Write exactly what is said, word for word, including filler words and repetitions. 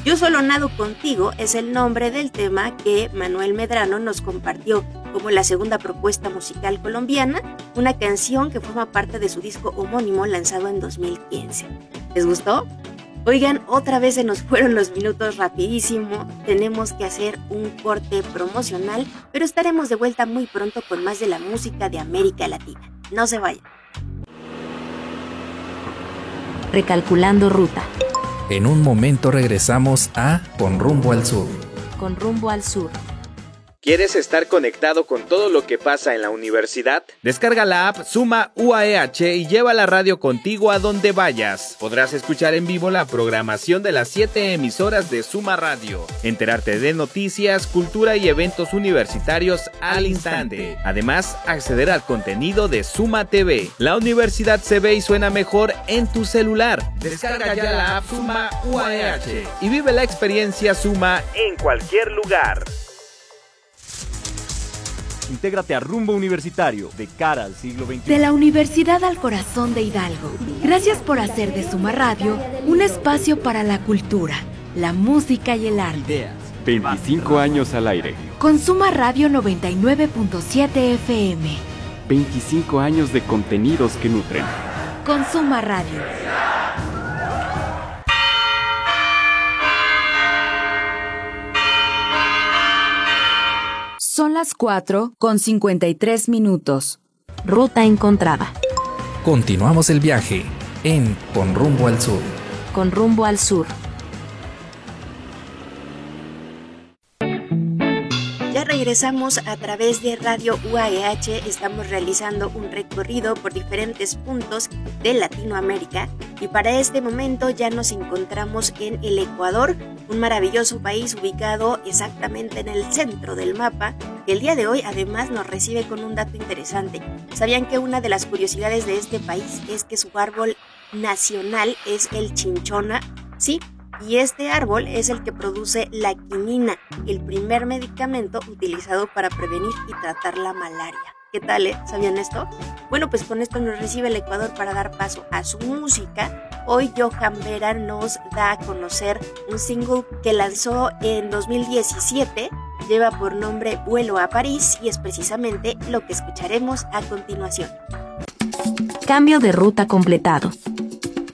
Yo solo nado contigo es el nombre del tema que Manuel Medrano nos compartió como la segunda propuesta musical colombiana, una canción que forma parte de su disco homónimo lanzado en dos mil quince. ¿Les gustó? Oigan, otra vez se nos fueron los minutos rapidísimo, tenemos que hacer un corte promocional, pero estaremos de vuelta muy pronto con más de la música de América Latina. No se vayan. Recalculando ruta. En un momento regresamos a Con Rumbo al Sur. Con Rumbo al Sur. ¿Quieres estar conectado con todo lo que pasa en la universidad? Descarga la app Suma U A E H y lleva la radio contigo a donde vayas. Podrás escuchar en vivo la programación de las siete emisoras de Suma Radio, enterarte de noticias, cultura y eventos universitarios al instante. Además, acceder al contenido de Suma T V. La universidad se ve y suena mejor en tu celular. Descarga ya la app Suma U A E H y vive la experiencia Suma en cualquier lugar. Intégrate a Rumbo Universitario, de cara al siglo veintiuno. De la Universidad al Corazón de Hidalgo. Gracias por hacer de Suma Radio un espacio para la cultura, la música y el arte. veinticinco años al aire. Con Suma Radio noventa y nueve punto siete F M. veinticinco años de contenidos que nutren. Con Suma Radio. Son las cuatro con cincuenta y tres minutos. Ruta encontrada. Continuamos el viaje en Con Rumbo al Sur. Con Rumbo al Sur. Ya regresamos a través de Radio U A E H, estamos realizando un recorrido por diferentes puntos de Latinoamérica y para este momento ya nos encontramos en el Ecuador, un maravilloso país ubicado exactamente en el centro del mapa, que el día de hoy además nos recibe con un dato interesante. ¿Sabían que una de las curiosidades de este país es que su árbol nacional es el chinchona? Sí. Y este árbol es el que produce la quinina, el primer medicamento utilizado para prevenir y tratar la malaria. ¿Qué tal, eh? ¿Sabían esto? Bueno, pues con esto nos recibe el Ecuador para dar paso a su música. Hoy Johan Vera nos da a conocer un single que lanzó en dos mil diecisiete, lleva por nombre Vuelo a París y es precisamente lo que escucharemos a continuación. Cambio de ruta completado.